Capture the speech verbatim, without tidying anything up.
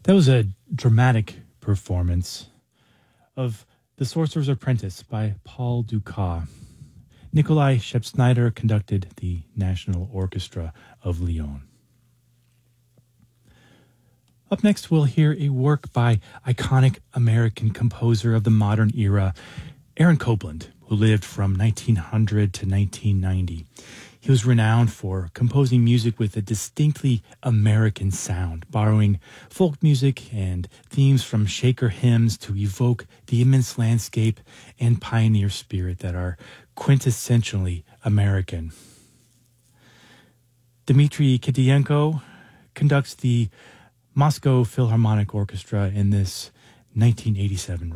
That was a dramatic performance of The Sorcerer's Apprentice by Paul Dukas. Nikolai Shepsnyder conducted the National Orchestra of Lyon. Up next, we'll hear a work by iconic American composer of the modern era, Aaron Copland, who lived from nineteen hundred to nineteen ninety. He was renowned for composing music with a distinctly American sound, borrowing folk music and themes from Shaker hymns to evoke the immense landscape and pioneer spirit that are quintessentially American. Dmitry Kitienko conducts the Moscow Philharmonic Orchestra in this nineteen eighty-seven